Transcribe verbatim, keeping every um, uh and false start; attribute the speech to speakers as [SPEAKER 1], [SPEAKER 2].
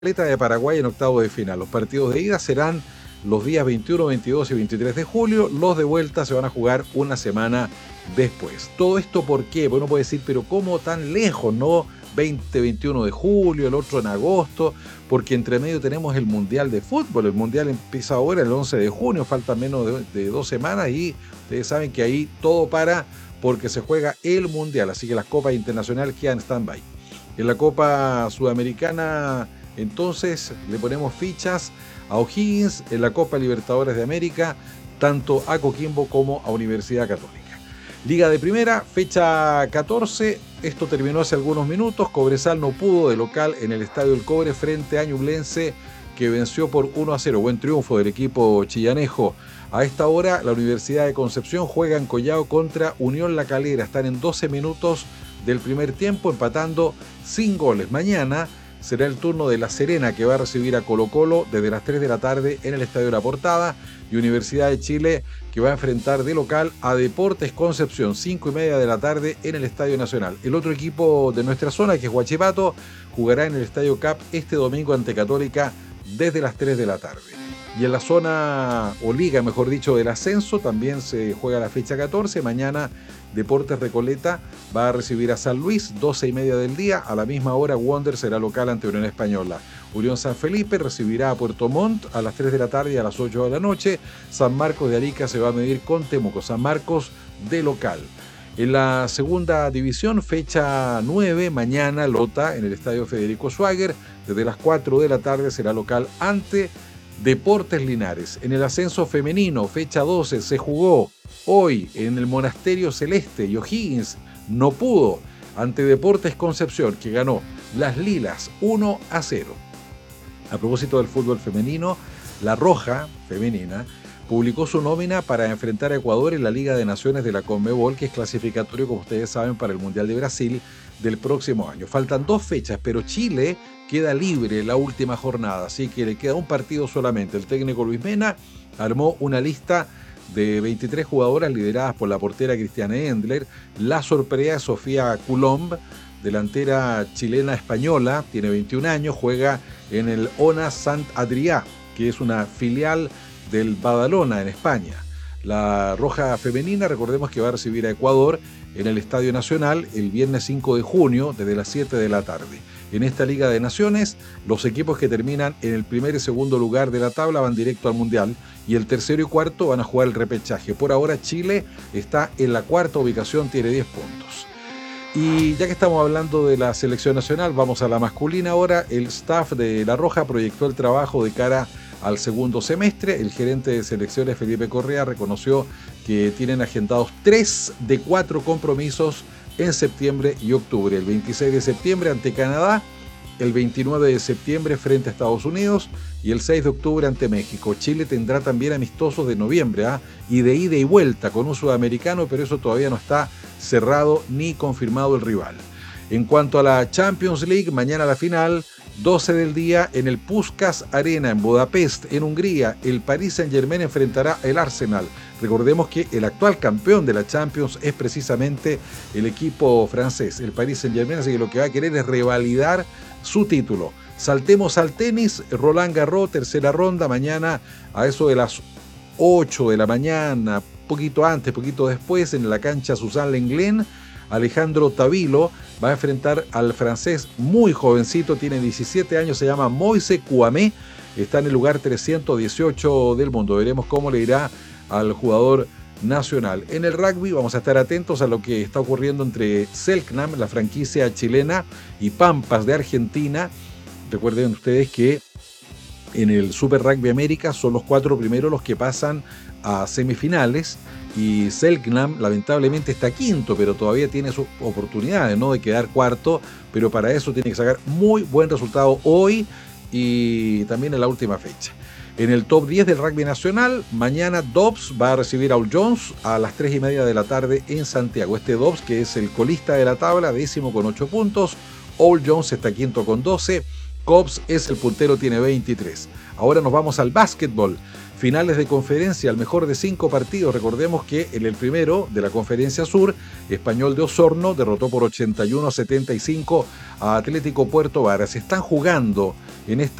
[SPEAKER 1] Caleta de Paraguay en octavos de final. Los partidos de ida serán los días veintiuno, veintidós y veintitrés de julio. Los de vuelta se van a jugar una semana después. ¿Todo esto por qué? Bueno, puede decir, pero ¿cómo tan lejos, no? veinte, veintiuno de julio, el otro en agosto, porque entre medio tenemos el Mundial de Fútbol. El Mundial empieza ahora el once de junio, faltan menos de, de dos semanas y ustedes saben que ahí todo para porque se juega el Mundial, así que las copas internacionales quedan en stand-by. En la Copa Sudamericana, entonces, le ponemos fichas a O'Higgins, en la Copa Libertadores de América, tanto a Coquimbo como a Universidad Católica. Liga de Primera, fecha catorce, esto terminó hace algunos minutos. Cobresal no pudo de local en el Estadio El Cobre frente a Ñublense, que venció por uno a cero. Buen triunfo del equipo chillanejo. A esta hora, la Universidad de Concepción juega en Collao contra Unión La Calera. Están en doce minutos del primer tiempo, empatando sin goles. Mañana será el turno de La Serena, que va a recibir a Colo-Colo desde las tres de la tarde en el Estadio La Portada, y Universidad de Chile, que va a enfrentar de local a Deportes Concepción, cinco y media de la tarde en el Estadio Nacional. El otro equipo de nuestra zona, que es Huachipato, jugará en el Estadio Cap este domingo ante Católica desde las tres de la tarde. Y en la zona, o liga mejor dicho, del ascenso, también se juega la fecha catorce. Mañana Deportes Recoleta va a recibir a San Luis, doce y media del día. A la misma hora Wander será local ante Unión Española. Unión San Felipe recibirá a Puerto Montt a las tres de la tarde y a las ocho de la noche. San Marcos de Arica se va a medir con Temuco. San Marcos de local. En la segunda división, fecha nueve, mañana Lota en el Estadio Federico Schwager. Desde las cuatro de la tarde será local ante Deportes Linares. En el ascenso femenino, fecha doce, se jugó hoy en el Monasterio Celeste y O'Higgins no pudo ante Deportes Concepción, que ganó las Lilas uno a cero. A propósito del fútbol femenino, la Roja femenina publicó su nómina para enfrentar a Ecuador en la Liga de Naciones de la Conmebol, que es clasificatorio, como ustedes saben, para el Mundial de Brasil del próximo año. Faltan dos fechas, pero Chile queda libre la última jornada, así que le queda un partido solamente. El técnico Luis Mena armó una lista de veintitrés jugadoras lideradas por la portera Cristiana Endler. La sorpresa es Sofía Coulomb, delantera chilena española, tiene veintiún años, juega en el Ona Sant Adrià, que es una filial del Badalona en España. La Roja femenina, recordemos que va a recibir a Ecuador en el Estadio Nacional el viernes cinco de junio desde las siete de la tarde. En esta Liga de Naciones, los equipos que terminan en el primer y segundo lugar de la tabla van directo al Mundial y el tercero y cuarto van a jugar el repechaje. Por ahora Chile está en la cuarta ubicación, tiene diez puntos. Y ya que estamos hablando de la selección nacional, vamos a la masculina ahora. El staff de La Roja proyectó el trabajo de cara al segundo semestre. El gerente de selecciones, Felipe Correa, reconoció que tienen agendados tres de cuatro compromisos en septiembre y octubre. El veintiséis de septiembre ante Canadá, el veintinueve de septiembre frente a Estados Unidos y el seis de octubre ante México. Chile tendrá también amistosos de noviembre, ¿eh? y de ida y vuelta con un sudamericano, pero eso todavía no está cerrado ni confirmado el rival. En cuanto a la Champions League, mañana la final, doce del día en el Puskás Arena en Budapest, en Hungría. El Paris Saint-Germain enfrentará el Arsenal. Recordemos que el actual campeón de la Champions es precisamente el equipo francés, el Paris Saint-Germain, así que lo que va a querer es revalidar su título. Saltemos al tenis, Roland Garros, tercera ronda, mañana a eso de las ocho de la mañana, poquito antes, poquito después, en la cancha Suzanne Lenglen. Alejandro Tavilo va a enfrentar al francés muy jovencito, tiene diecisiete años, se llama Moise Kouamé, está en el lugar trescientos dieciocho del mundo. Veremos cómo le irá al jugador nacional. En el rugby vamos a estar atentos a lo que está ocurriendo entre Selknam, la franquicia chilena, y Pampas de Argentina. Recuerden ustedes que en el Super Rugby América son los cuatro primeros los que pasan a semifinales y Selknam lamentablemente está quinto, pero todavía tiene sus oportunidades, ¿no?, de quedar cuarto, pero para eso tiene que sacar muy buen resultado hoy y también en la última fecha. En el top diez del rugby nacional, mañana Dobbs va a recibir a All Jones a las tres y media de la tarde en Santiago. Este Dobbs, que es el colista de la tabla, décimo con ocho puntos. All Jones está quinto con doce. Cobbs es el puntero, tiene veintitrés. Ahora nos vamos al básquetbol. Finales de conferencia, al mejor de cinco partidos. Recordemos que en el primero de la conferencia sur, Español de Osorno derrotó por ochenta y uno a setenta y cinco a Atlético Puerto Varas. Están jugando en este